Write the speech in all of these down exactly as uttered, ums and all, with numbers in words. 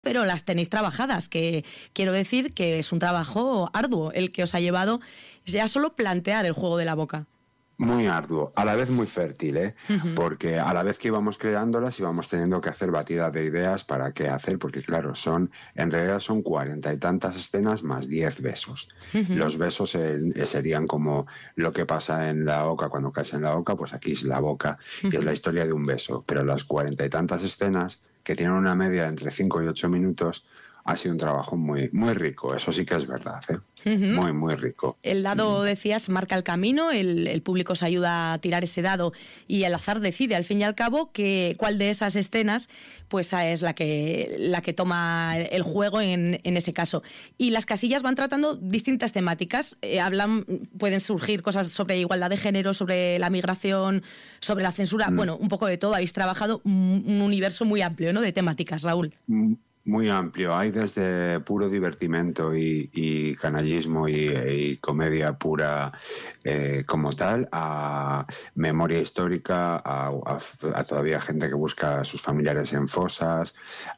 pero las tenéis trabajadas, que quiero decir que es un trabajo arduo el que os ha llevado ya solo plantear el juego de la boca. Muy arduo, a la vez muy fértil, ¿eh? Uh-huh. Porque a la vez que íbamos creándolas íbamos teniendo que hacer batidas de ideas para qué hacer, porque claro, son en realidad son cuarenta y tantas escenas más diez besos. Uh-huh. Los besos eh, serían como lo que pasa en la oca cuando caes en la oca, pues aquí es la boca, uh-huh. y es la historia de un beso. Pero las cuarenta y tantas escenas, que tienen una media entre cinco y ocho minutos, ha sido un trabajo muy, muy rico, eso sí que es verdad, ¿eh? Uh-huh. Muy, muy rico. El dado, decías, marca el camino, el, el público os ayuda a tirar ese dado y el azar decide, al fin y al cabo, que cuál de esas escenas pues es la que, la que toma el juego en, en ese caso. Y las casillas van tratando distintas temáticas, eh, hablan, pueden surgir cosas sobre igualdad de género, sobre la migración, sobre la censura, mm. bueno, un poco de todo. Habéis trabajado un, un universo muy amplio, ¿no?, de temáticas, Raúl. Mm. Muy amplio, hay desde puro divertimento y, y canallismo y, y comedia pura eh, como tal, a memoria histórica, a, a, a todavía gente que busca a sus familiares en fosas,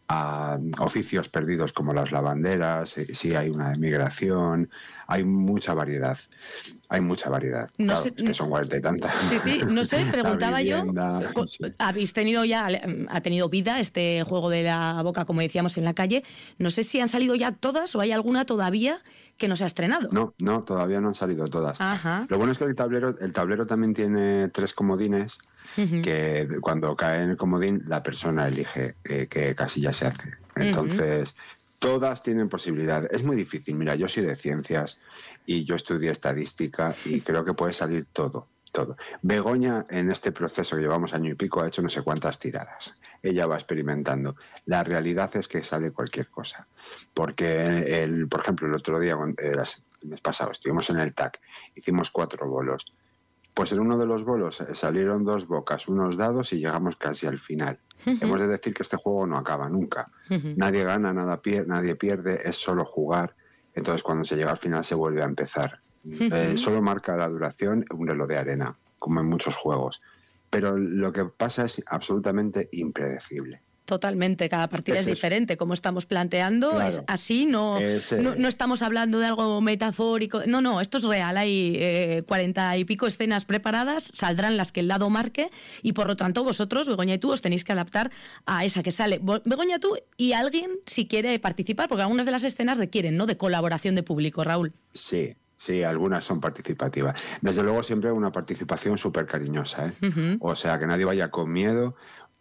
a oficios perdidos como las lavanderas, sí hay una emigración, hay mucha variedad, hay mucha variedad, no claro, sé, es que son cuarenta y tantas. Sí, sí, no sé, preguntaba vivienda, yo, sí. ¿Habéis tenido ya, ha tenido vida este juego de la boca, como decíamos, en la calle? No sé si han salido ya todas o hay alguna todavía que no se ha estrenado. No, no, todavía no han salido todas. Ajá. Lo bueno es que el tablero, el tablero también tiene tres comodines, uh-huh. que cuando cae en el comodín la persona elige eh, qué casilla se hace. Entonces, uh-huh. todas tienen posibilidad. Es muy difícil. Mira, yo soy de ciencias y yo estudié estadística y creo que puede salir todo. Todo. Begoña, en este proceso que llevamos año y pico, ha hecho no sé cuántas tiradas. Ella va experimentando. La realidad es que sale cualquier cosa. Porque, el, por ejemplo, el otro día, el mes pasado, estuvimos en el T A C, hicimos cuatro bolos. Pues en uno de los bolos salieron dos bocas, unos dados y llegamos casi al final. Uh-huh. Hemos de decir que este juego no acaba nunca. Uh-huh. Nadie gana, nada pier- nadie pierde, es solo jugar. Entonces, cuando se llega al final, se vuelve a empezar. Uh-huh. Eh, solo marca la duración un reloj de arena, como en muchos juegos. Pero lo que pasa es absolutamente impredecible. Totalmente, cada partida es, es diferente, como estamos planteando, claro. Es así, no, Ese... no, no estamos hablando de algo metafórico, no, no, esto es real, hay eh, cuarenta y pico escenas preparadas, saldrán las que el dado marque y por lo tanto vosotros, Begoña y tú, os tenéis que adaptar a esa que sale. Begoña, tú y alguien si quiere participar, porque algunas de las escenas requieren, ¿no?, de colaboración de público, Raúl. Sí. Sí, algunas son participativas. Desde luego siempre una participación súper cariñosa, ¿eh? Uh-huh. O sea, que nadie vaya con miedo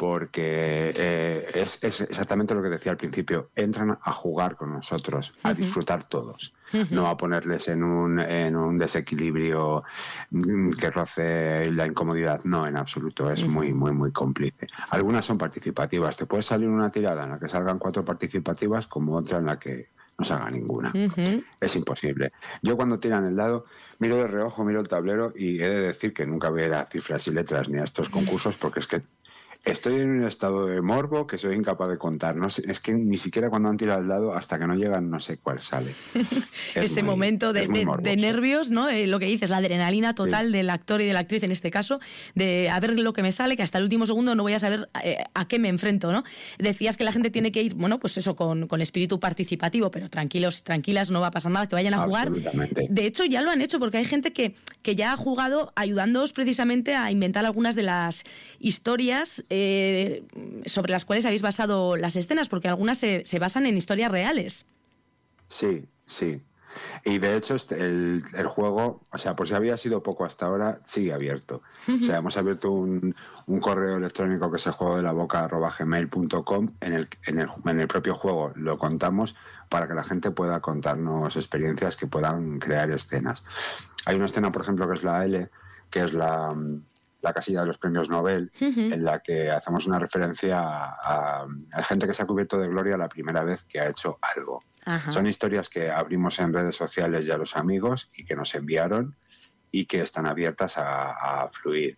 porque eh, es, es exactamente lo que decía al principio. Entran a jugar con nosotros, a uh-huh. disfrutar todos. Uh-huh. No a ponerles en un, en un desequilibrio que roce la incomodidad. No, en absoluto. Es uh-huh. muy, muy, muy cómplice. Algunas son participativas. Te puede salir una tirada en la que salgan cuatro participativas como otra en la que no salga ninguna. Uh-huh. Es imposible. Yo cuando tiran el dado miro de reojo, miro el tablero y he de decir que nunca voy a ir a cifras y letras ni a estos concursos porque es que estoy en un estado de morbo que soy incapaz de contar. No sé, es que ni siquiera cuando han tirado el dado, hasta que no llegan, no sé cuál sale. Ese muy, momento de, de, de nervios, ¿no? Eh, lo que dices, la adrenalina total sí. del actor y de la actriz en este caso, de a ver lo que me sale, que hasta el último segundo no voy a saber eh, a qué me enfrento, ¿no? Decías que la gente tiene que ir, bueno, pues eso, con, con espíritu participativo, pero tranquilos, tranquilas, no va a pasar nada, que vayan a jugar. De hecho, ya lo han hecho, porque hay gente que, que ya ha jugado ayudándoos precisamente a inventar algunas de las historias Eh, sobre las cuales habéis basado las escenas, porque algunas se, se basan en historias reales. Sí, sí. Y de hecho el, el juego, o sea, por si había sido poco hasta ahora, sigue abierto. Uh-huh. O sea, hemos abierto un, un correo electrónico que es el juego de la boca arroba gmail punto com. En el, en, el, en el propio juego lo contamos para que la gente pueda contarnos experiencias que puedan crear escenas. Hay una escena, por ejemplo, que es la L, que es la... la casilla de los premios Nobel, uh-huh. en la que hacemos una referencia a, a gente que se ha cubierto de gloria la primera vez que ha hecho algo. Uh-huh. Son historias que abrimos en redes sociales ya a los amigos y que nos enviaron y que están abiertas a, a fluir.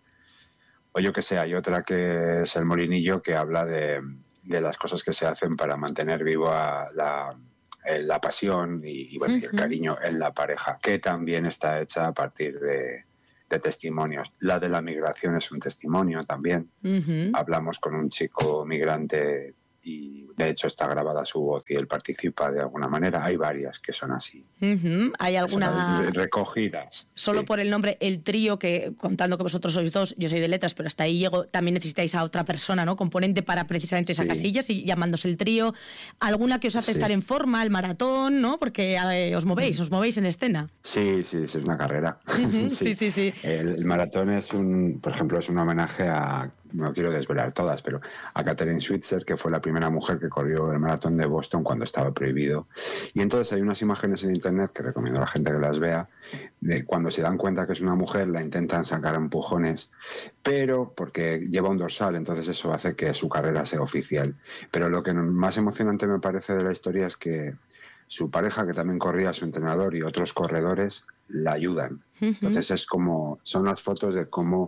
O yo que sé, hay otra que es El Molinillo, que habla de, de las cosas que se hacen para mantener viva la, la pasión y, y, bueno, uh-huh. y el cariño en la pareja, que también está hecha a partir de... de testimonios. La de la migración es un testimonio también. Uh-huh. Hablamos con un chico migrante y de hecho está grabada su voz y él participa de alguna manera. Hay varias que son así. Uh-huh. ¿Hay alguna son recogidas? Solo sí. Por el nombre, el trío, que contando que vosotros sois dos, yo soy de letras, pero hasta ahí llego, también necesitáis a otra persona, ¿no? Componente para precisamente esa sí. casilla, y llamándose el trío. ¿Alguna que os hace sí. estar en forma, el maratón, ¿no? Porque eh, os movéis, os movéis en escena. Sí, sí, sí, es una carrera. Uh-huh. sí, sí, sí. El, el maratón es un, por ejemplo, es un homenaje a, no quiero desvelar todas, pero a Catherine Switzer, que fue la primera mujer que corrió el maratón de Boston cuando estaba prohibido. Y entonces hay unas imágenes en internet que recomiendo a la gente que las vea, de cuando se dan cuenta que es una mujer, la intentan sacar a empujones, pero porque lleva un dorsal, entonces eso hace que su carrera sea oficial. Pero lo que más emocionante me parece de la historia es que su pareja, que también corría, su entrenador y otros corredores, la ayudan. Uh-huh. Entonces es como, son las fotos de cómo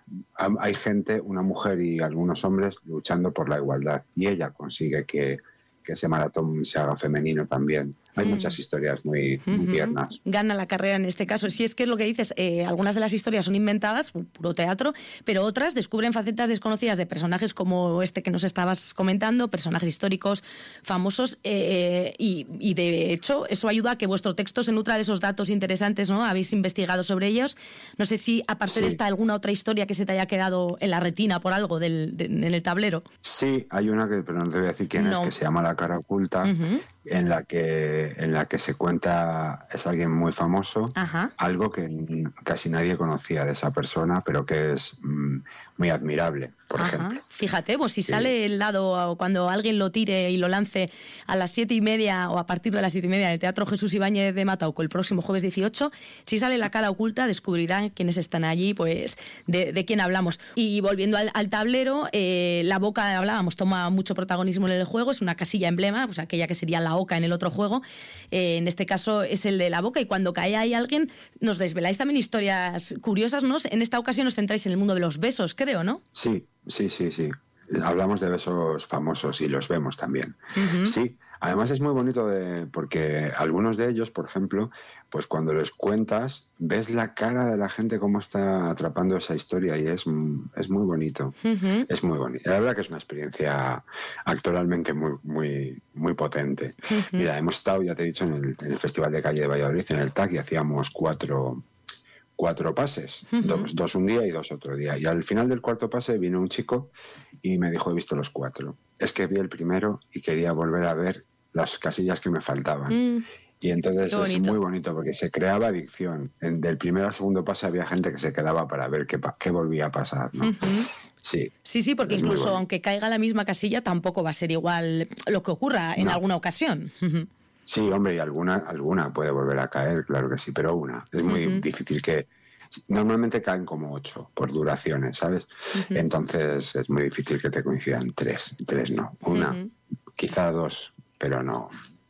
hay gente, una mujer y algunos hombres luchando por la igualdad, y ella consigue que, que ese maratón se haga femenino también. Hay mm. muchas historias muy, muy uh-huh. tiernas. Gana la carrera en este caso. Si es que es lo que dices, eh, algunas de las historias son inventadas, puro teatro, pero otras descubren facetas desconocidas de personajes como este que nos estabas comentando, personajes históricos famosos, eh, y, y de hecho eso ayuda a que vuestro texto se nutra de esos datos interesantes, ¿no? Habéis investigado sobre ellos. No sé si aparte sí. de esta alguna otra historia que se te haya quedado en la retina por algo del, de, en el tablero. Sí, hay una que, pero no te voy a decir quién no. es, que se llama La cara oculta, uh-huh. en la que en la que se cuenta, es alguien muy famoso, Ajá. algo que casi nadie conocía de esa persona, pero que es mm, muy admirable, por Ajá. ejemplo. Fíjate, pues si sí. sale el dado cuando alguien lo tire y lo lance a las siete y media o a partir de las siete y media en el Teatro Jesús Ibáñez de Matauco el próximo jueves dieciocho, si sale La cara oculta descubrirán quiénes están allí, pues de, de quién hablamos. Y volviendo al, al tablero, eh, la boca, hablábamos, toma mucho protagonismo en el juego, es una casilla emblema, pues aquella que sería la oca en el otro juego. Eh, en este caso es el de la boca, y cuando cae ahí alguien nos desveláis también historias curiosas, ¿no? En esta ocasión os centráis en el mundo de los besos, creo, ¿no? Sí, sí, sí, sí. Hablamos de besos famosos y los vemos también. Uh-huh. Sí, además es muy bonito de, porque algunos de ellos, por ejemplo, pues cuando les cuentas, ves la cara de la gente cómo está atrapando esa historia, y es, es muy bonito. Uh-huh. Es muy bonito. La verdad que es una experiencia actoralmente muy, muy, muy potente. Uh-huh. Mira, hemos estado, ya te he dicho, en el, en el Festival de Calle de Valladolid, en el T A C, y hacíamos cuatro... cuatro pases, uh-huh. dos, dos un día y dos otro día. Y al final del cuarto pase vino un chico y me dijo, he visto los cuatro. Es que vi el primero y quería volver a ver las casillas que me faltaban. Mm. Y entonces es muy bonito porque se creaba adicción. En, del primero al segundo pase había gente que se quedaba para ver qué, qué volvía a pasar, ¿no? Uh-huh. Sí, sí, sí, porque incluso aunque caiga la misma casilla, tampoco va a ser igual lo que ocurra en no. alguna ocasión. Uh-huh. Sí, hombre, y alguna, alguna puede volver a caer, claro que sí, pero una. Es muy uh-huh. difícil que... Normalmente caen como ocho por duraciones, ¿sabes? Uh-huh. Entonces es muy difícil que te coincidan tres. Tres no, una, uh-huh. quizá dos, pero no...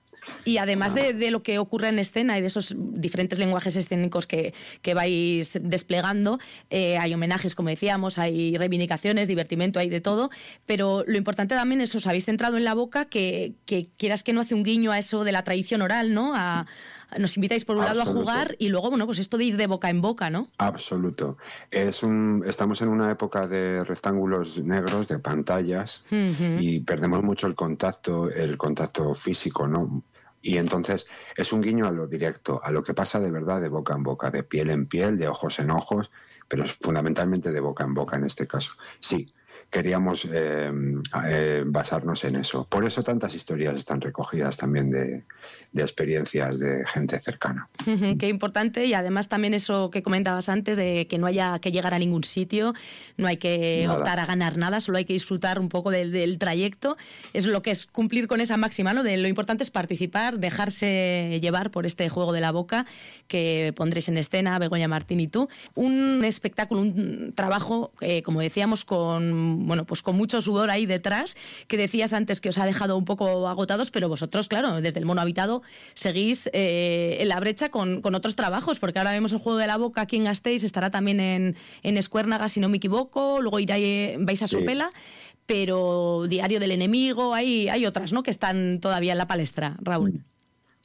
Y además de, de lo que ocurre en escena y de esos diferentes lenguajes escénicos que, que vais desplegando, eh, hay homenajes, como decíamos, hay reivindicaciones, divertimento, hay de todo, pero lo importante también es, os habéis centrado en la boca, que, que quieras que no hace un guiño a eso de la tradición oral, ¿no? A, nos invitáis por un Absoluto. lado a jugar y luego, bueno, pues esto de ir de boca en boca, ¿no? Absoluto. Es un, estamos en una época de rectángulos negros, de pantallas, uh-huh. y perdemos mucho el contacto, el contacto físico, ¿no? Y entonces es un guiño a lo directo, a lo que pasa de verdad de boca en boca, de piel en piel, de ojos en ojos, pero fundamentalmente de boca en boca en este caso. Sí, queríamos eh, eh, basarnos en eso. Por eso tantas historias están recogidas también de, de experiencias de gente cercana. Uh-huh, qué importante, y además también eso que comentabas antes, de que no haya que llegar a ningún sitio, no hay que nada. optar a ganar nada, solo hay que disfrutar un poco del, del trayecto. Es lo que es cumplir con esa máxima, ¿no? De lo importante es participar, dejarse llevar por este juego de la boca que pondréis en escena, Begoña Martín y tú. Un espectáculo, un trabajo, eh, como decíamos, con bueno, pues con mucho sudor ahí detrás, que decías antes que os ha dejado un poco agotados, pero vosotros, claro, desde el Mono Habitado seguís eh, en la brecha con, con otros trabajos, porque ahora vemos el juego de la boca aquí en Gasteiz, estará también en, en Escuérnaga, si no me equivoco, luego iráis, vais a sí. Sopela, pero Diario del Enemigo, hay, hay otras, ¿no?, que están todavía en la palestra, Raúl.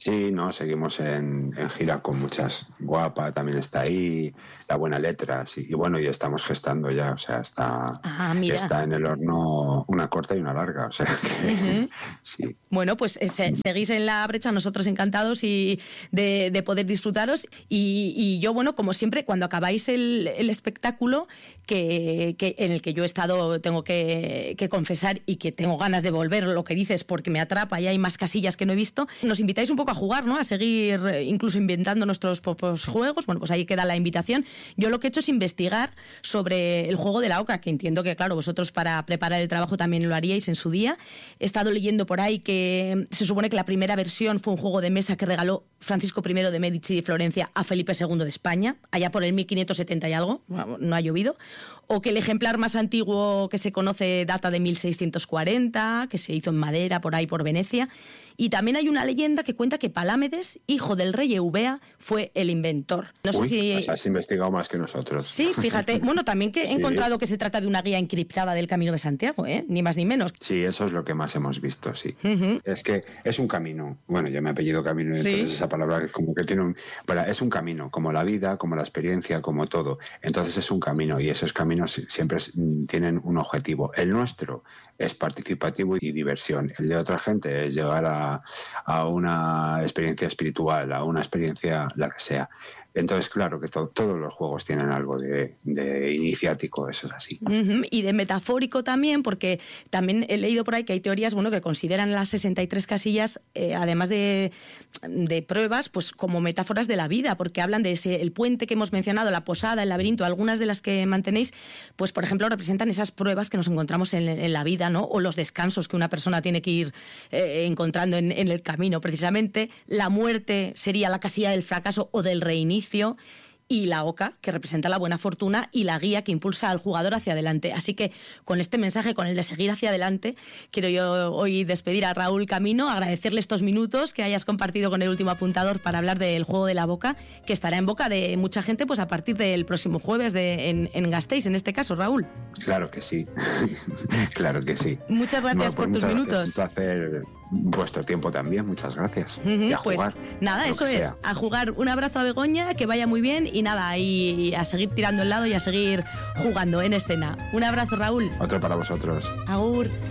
Sí, no, seguimos en, en gira con muchas. Guapa también está ahí, La Buena Letra, sí, y bueno, y estamos gestando ya, o sea, está, ah, está en el horno una corta y una larga, o sea, que, uh-huh. sí. Bueno, pues eh, se, seguís en la brecha, nosotros encantados y de, de poder disfrutaros, y, y yo, bueno, como siempre, cuando acabáis el, el espectáculo, que, que en el que yo he estado, tengo que, que confesar, y que tengo ganas de volver, lo que dices, porque me atrapa, y hay más casillas que no he visto, nos invitáis un poco a jugar, ¿no? A seguir incluso inventando nuestros propios juegos. Bueno, pues ahí queda la invitación. Yo lo que he hecho es investigar sobre el juego de la oca, que entiendo que, claro, vosotros para preparar el trabajo también lo haríais en su día. He estado leyendo por ahí que se supone que la primera versión fue un juego de mesa que regaló Francisco primero de Medici de Florencia a Felipe segundo de España, allá por el mil quinientos setenta y algo, no ha llovido. O que el ejemplar más antiguo que se conoce data de mil seiscientos cuarenta, que se hizo en madera por ahí por Venecia. Y también hay una leyenda que cuenta que Palámedes, hijo del rey Eubea, fue el inventor. No Uy, sé si... pues has investigado más que nosotros. Sí, fíjate. Bueno, también que he sí. encontrado que se trata de una guía encriptada del Camino de Santiago, ¿eh? Ni más ni menos. Sí, eso es lo que más hemos visto, sí. Uh-huh. Es que es un camino. Bueno, yo me he apellido Camino, ¿sí? Entonces esa palabra como que tiene un... Bueno, es un camino, como la vida, como la experiencia, como todo. Entonces es un camino, y esos caminos siempre tienen un objetivo. El nuestro es participativo y diversión. El de otra gente es llegar a, a una experiencia espiritual, a una experiencia la que sea. Entonces, claro que to- todos los juegos tienen algo de, de iniciático, eso es así. Uh-huh. Y de metafórico también, porque también he leído por ahí que hay teorías, bueno, que consideran las sesenta y tres casillas, eh, además de, de pruebas, pues como metáforas de la vida, porque hablan de ese, el puente que hemos mencionado, la posada, el laberinto, algunas de las que mantenéis, pues por ejemplo representan esas pruebas que nos encontramos en, en la vida, ¿no? O los descansos que una persona tiene que ir eh, encontrando en, en el camino, precisamente. La muerte sería la casilla del fracaso o del reinicio, y la oca, que representa la buena fortuna y la guía que impulsa al jugador hacia adelante. Así que con este mensaje, con el de seguir hacia adelante, quiero yo hoy despedir a Raúl Camino, agradecerle estos minutos que hayas compartido con el último apuntador para hablar del juego de la boca, que estará en boca de mucha gente pues a partir del próximo jueves de, en, en Gasteiz, en este caso, Raúl. Claro que sí, claro que sí. Muchas gracias bueno, pues por tus minutos. Es un placer vuestro tiempo también, muchas gracias. Uh-huh, y a pues jugar, nada, eso es, sea. a jugar. Un abrazo a Begoña, que vaya muy bien, y nada, y a seguir tirando el lado y a seguir jugando en escena. Un abrazo, Raúl. Otro para vosotros. Agur.